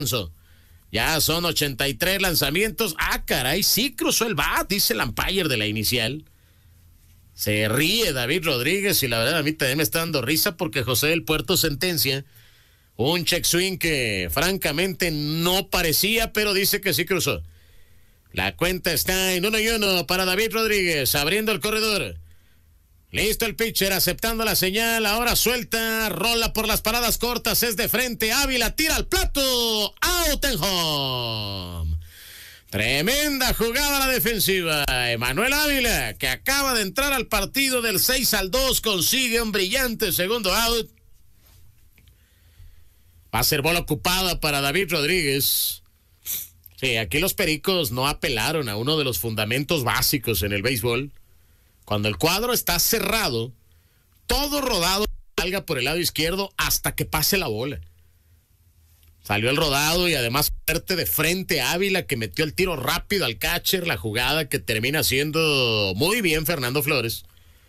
Ya son 83 lanzamientos. Ah, caray, sí cruzó el bat, dice el umpire de la inicial. Se ríe David Rodríguez y la verdad a mí también me está dando risa porque José del Puerto sentencia un check swing que francamente no parecía, pero dice que sí cruzó. La cuenta está en 1-1 para David Rodríguez, abriendo el corredor. Listo el pitcher, aceptando la señal, ahora suelta, rola por las paradas cortas, es de frente, Ávila tira al plato, out and home. Tremenda jugada la defensiva, Emanuel Ávila, que acaba de entrar al partido del 6-2, consigue un brillante segundo out. Va a ser bola ocupada para David Rodríguez. Sí, aquí los Pericos no apelaron a uno de los fundamentos básicos en el béisbol. Cuando el cuadro está cerrado, todo rodado salga por el lado izquierdo hasta que pase la bola. Salió el rodado y además fuerte de frente Ávila, que metió el tiro rápido al catcher, la jugada que termina siendo muy bien Fernando Flores.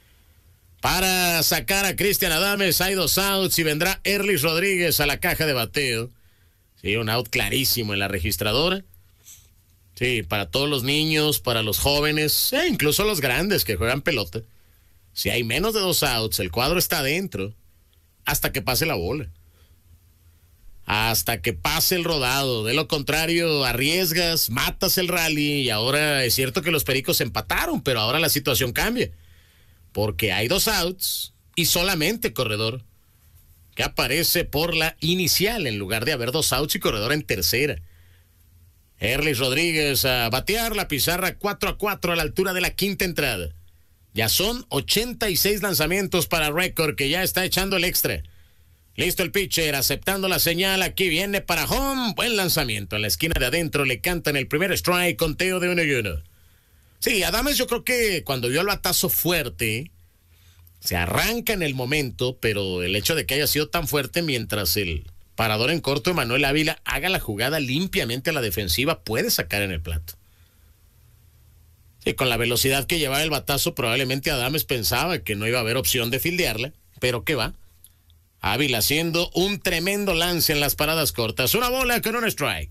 Para sacar a Cristian Adames, hay 2 outs y vendrá Erlis Rodríguez a la caja de bateo. Sí, un out clarísimo en la registradora. Sí, para todos los niños, para los jóvenes, incluso los grandes que juegan pelota. Si hay menos de 2 outs, el cuadro está adentro hasta que pase la bola. Hasta que pase el rodado. De lo contrario, arriesgas, matas el rally y ahora es cierto que los Pericos empataron, pero ahora la situación cambia. Porque hay 2 outs y solamente corredor que aparece por la inicial en lugar de haber 2 outs y corredor en tercera. Erlis Rodríguez a batear, la pizarra 4-4 a la altura de la quinta entrada. Ya son 86 lanzamientos para récord, que ya está echando el extra. Listo el pitcher, aceptando la señal, aquí viene para home, buen lanzamiento. En la esquina de adentro le cantan el primer strike, conteo de 1-1. Sí, Adames yo creo que cuando dio el batazo fuerte, se arranca en el momento, pero el hecho de que haya sido tan fuerte mientras el parador en corto, Emanuel Ávila, haga la jugada limpiamente a la defensiva, puede sacar en el plato. Sí, con la velocidad que llevaba el batazo, probablemente Adames pensaba que no iba a haber opción de fildearla, pero ¿qué va? Ávila haciendo un tremendo lance en las paradas cortas. Una bola con un strike.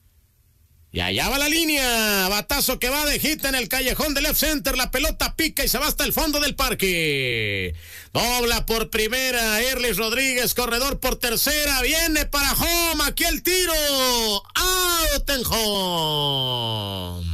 Y allá va la línea. Batazo que va de hit en el callejón de left center. La pelota pica y se va hasta el fondo del parque. Dobla por primera Erlis Rodríguez. Corredor por tercera. Viene para home. Aquí el tiro. Out and home.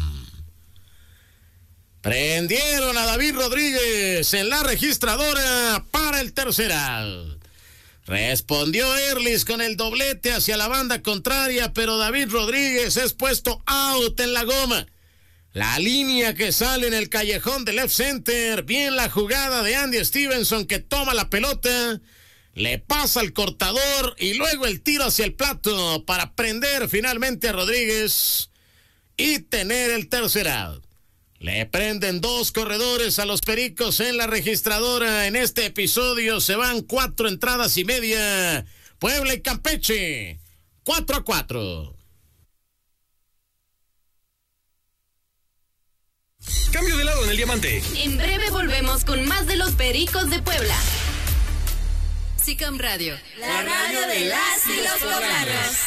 Prendieron a David Rodríguez en la registradora para el tercer out. Respondió Erlis con el doblete hacia la banda contraria, pero David Rodríguez es puesto out en la goma. La línea que sale en el callejón de left center. Bien la jugada de Andy Stevenson, que toma la pelota, le pasa al cortador y luego el tiro hacia el plato para prender finalmente a Rodríguez y tener el tercer out. Le prenden 2 corredores a los Pericos en la registradora. En este episodio se van 4 entradas y media. Puebla y Campeche, 4-4. Cambio de lado en el diamante. En breve volvemos con más de los Pericos de Puebla. SICAM Radio, la radio de las y los poblanos.